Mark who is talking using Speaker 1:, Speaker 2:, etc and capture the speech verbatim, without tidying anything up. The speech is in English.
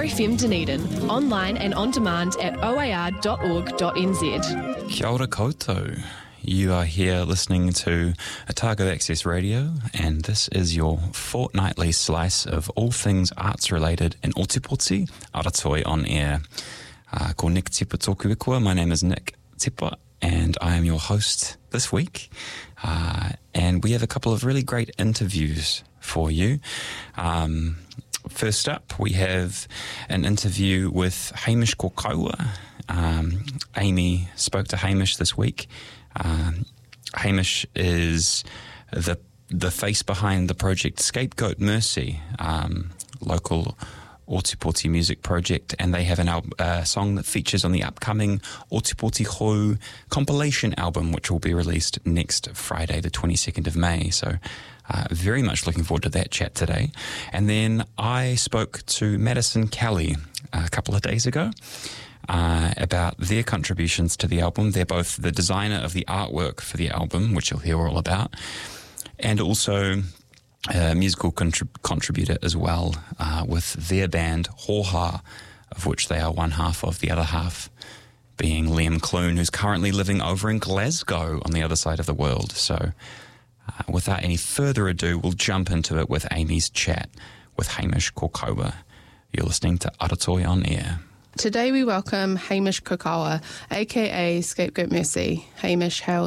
Speaker 1: four F M Dunedin, online and on demand at o a r dot org dot n z.
Speaker 2: Kia ora koutou. You are here listening to Otago Access Radio, and this is your fortnightly slice of all things arts-related in Ōtepoti, Aratoi on air. Uh, ko Nick Tipa tōku ikua. My name is Nick Tipa, and I am your host this week. Uh, and we have a couple of really great interviews for you. Um, first up, we have an interview with Hamish Kokaua. Um, Amy spoke to Hamish this week. Um, Hamish is the the face behind the project Scapegoat Mercy, um, local Ōtepoti music project, and they have an al- uh, song that features on the upcoming Ōtepoti Hou compilation album, which will be released next Friday, the twenty-second of May. So uh, very much looking forward to that chat today. And then I spoke to Madison Kelly a couple of days ago. Uh, about their contributions to the album. They're both the designer of the artwork for the album, which you'll hear all about, and also a musical contrib- contributor as well, uh, with their band Hoha, of which they are one half of, the other half being Liam Clune, who's currently living over in Glasgow on the other side of the world. So uh, without any further ado, we'll jump into it with Amy's chat with Hamish Kokaua. You're listening to Aratoi on Air.
Speaker 3: Today we welcome Hamish Kokaua, aka Scapegoat Mercy. Hamish, how